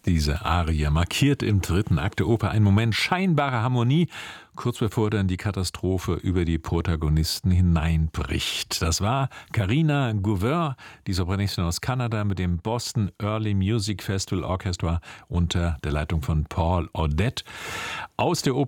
Diese Arie markiert im dritten Akt der Oper einen Moment scheinbarer Harmonie, kurz bevor dann die Katastrophe über die Protagonisten hineinbricht. Das war Carina Gouveur, die Sopranistin aus Kanada, mit dem Boston Early Music Festival Orchestra unter der Leitung von Paul Audette aus der Oper